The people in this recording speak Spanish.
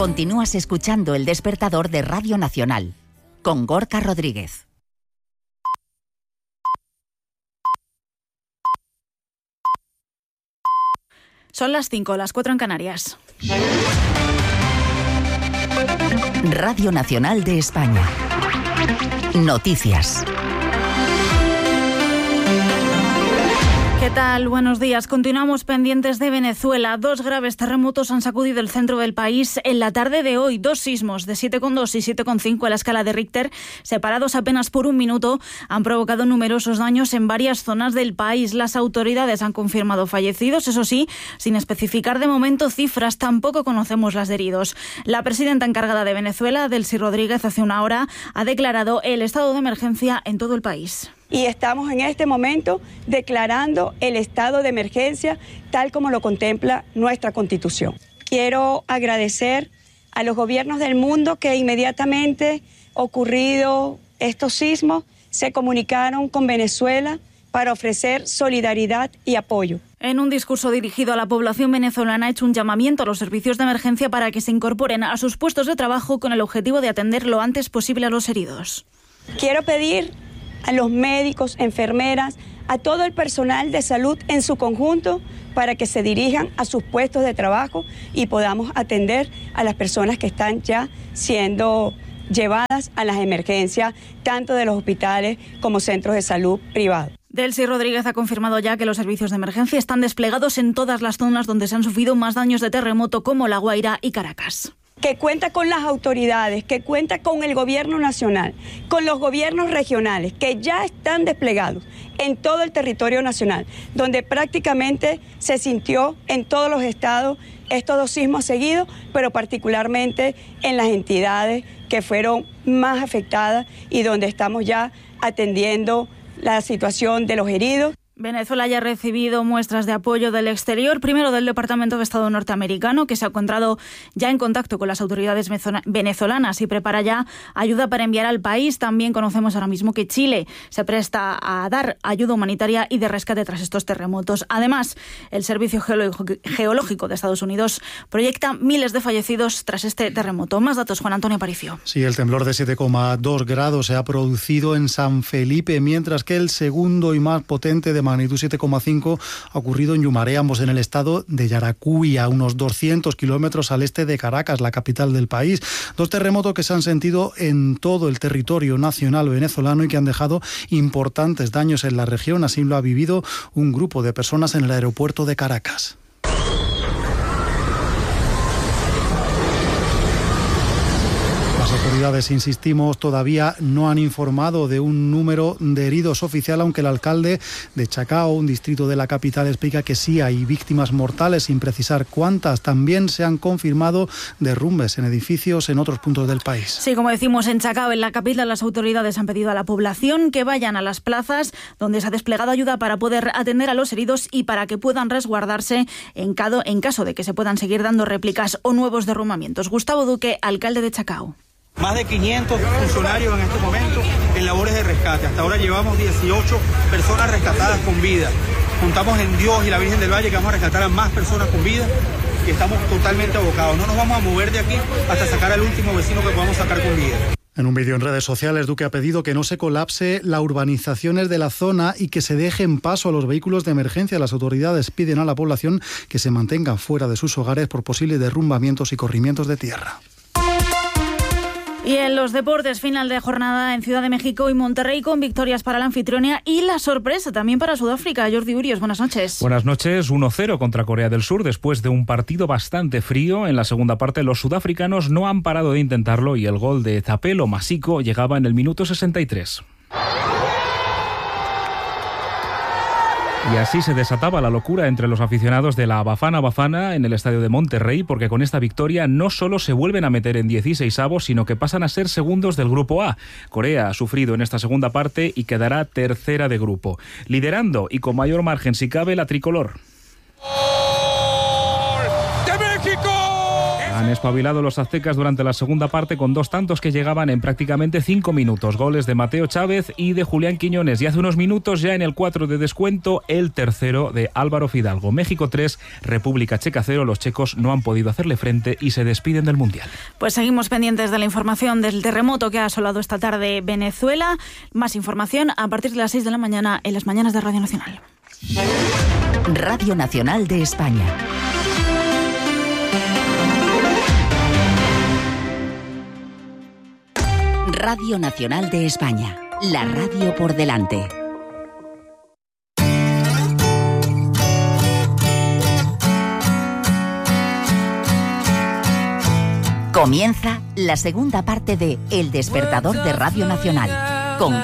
Continúas escuchando El Despertador de Radio Nacional, con Gorka Rodríguez. Son las 5, las 4 en Canarias. Radio Nacional de España. Noticias. ¿Qué tal? Buenos días. Continuamos pendientes de Venezuela. 2 graves terremotos han sacudido el centro del país en la tarde de hoy. 2 sismos de 7,2 y 7,5 a la escala de Richter, separados apenas por un minuto, han provocado numerosos daños en varias zonas del país. Las autoridades han confirmado fallecidos, eso sí, sin especificar de momento cifras. Tampoco conocemos las de heridos. La presidenta encargada de Venezuela, Delcy Rodríguez, hace una hora ha declarado el estado de emergencia en todo el país. Y estamos en este momento declarando el estado de emergencia tal como lo contempla nuestra Constitución. Quiero agradecer a los gobiernos del mundo que inmediatamente ocurrido estos sismos se comunicaron con Venezuela para ofrecer solidaridad y apoyo. En un discurso dirigido a la población venezolana ha hecho un llamamiento a los servicios de emergencia para que se incorporen a sus puestos de trabajo con el objetivo de atender lo antes posible a los heridos. Quiero pedir a los médicos, enfermeras, a todo el personal de salud en su conjunto para que se dirijan a sus puestos de trabajo y podamos atender a las personas que están ya siendo llevadas a las emergencias, tanto de los hospitales como centros de salud privados. Delcy Rodríguez ha confirmado ya que los servicios de emergencia están desplegados en todas las zonas donde se han sufrido más daños de terremoto, como La Guaira y Caracas. Que cuenta con las autoridades, que cuenta con el gobierno nacional, con los gobiernos regionales, que ya están desplegados en todo el territorio nacional, donde prácticamente se sintió en todos los estados estos 2 sismos seguidos, pero particularmente en las entidades que fueron más afectadas y donde estamos ya atendiendo la situación de los heridos. Venezuela ya ha recibido muestras de apoyo del exterior, primero del Departamento de Estado norteamericano, que se ha encontrado ya en contacto con las autoridades venezolanas y prepara ya ayuda para enviar al país. También conocemos ahora mismo que Chile se presta a dar ayuda humanitaria y de rescate tras estos terremotos. Además, el Servicio Geológico de Estados Unidos proyecta miles de fallecidos tras este terremoto. Más datos, Juan Antonio Aparicio. Sí, el temblor de 7,2 grados se ha producido en San Felipe, mientras que el segundo y más potente de magnitud 7,5 ha ocurrido en Yumaré, ambos en el estado de Yaracuy, a unos 200 kilómetros al este de Caracas, la capital del país. 2 terremotos que se han sentido en todo el territorio nacional venezolano y que han dejado importantes daños en la región. Así lo ha vivido un grupo de personas en el aeropuerto de Caracas. Las autoridades, insistimos, todavía no han informado de un número de heridos oficial, aunque el alcalde de Chacao, un distrito de la capital, explica que sí hay víctimas mortales, sin precisar cuántas. También se han confirmado derrumbes en edificios en otros puntos del país. Sí, como decimos, en Chacao, en la capital, las autoridades han pedido a la población que vayan a las plazas donde se ha desplegado ayuda para poder atender a los heridos y para que puedan resguardarse en caso de que se puedan seguir dando réplicas o nuevos derrumbamientos. Gustavo Duque, alcalde de Chacao. Más de 500 funcionarios en este momento en labores de rescate. Hasta ahora llevamos 18 personas rescatadas con vida. Contamos en Dios y la Virgen del Valle que vamos a rescatar a más personas con vida y estamos totalmente abocados. No nos vamos a mover de aquí hasta sacar al último vecino que podamos sacar con vida. En un vídeo en redes sociales, Duque ha pedido que no se colapse las urbanizaciones de la zona y que se dejen paso a los vehículos de emergencia. Las autoridades piden a la población que se mantengan fuera de sus hogares por posibles derrumbamientos y corrimientos de tierra. Y en los deportes, final de jornada en Ciudad de México y Monterrey con victorias para la anfitriona y la sorpresa también para Sudáfrica. Jordi Urios, buenas noches. Buenas noches, 1-0 contra Corea del Sur después de un partido bastante frío. En la segunda parte los sudafricanos no han parado de intentarlo y el gol de Zapelo Masico llegaba en el minuto 63. Y así se desataba la locura entre los aficionados de la Bafana en el estadio de Monterrey, porque con esta victoria no solo se vuelven a meter en 16avos, sino que pasan a ser segundos del grupo A. Corea ha sufrido en esta segunda parte y quedará tercera de grupo, liderando y con mayor margen si cabe la tricolor. Han espabilado los aztecas durante la segunda parte con 2 tantos que llegaban en prácticamente 5 minutos. Goles de Mateo Chávez y de Julián Quiñones. Y hace unos minutos, ya en el 4 de descuento, el tercero de Álvaro Fidalgo. México 3, República Checa 0. Los checos no han podido hacerle frente y se despiden del Mundial. Pues seguimos pendientes de la información del terremoto que ha asolado esta tarde Venezuela. Más información a partir de las 6 de la mañana en las mañanas de Radio Nacional. Radio Nacional de España. Radio Nacional de España, la radio por delante. Comienza la segunda parte de El Despertador de Radio Nacional, con